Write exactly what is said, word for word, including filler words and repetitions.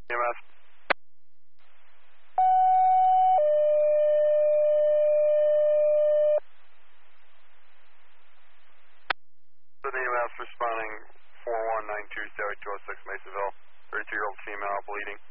E M S. The E M S responding four one nine two, Stereo two oh six, Masonville. thirty-two-year-old female bleeding.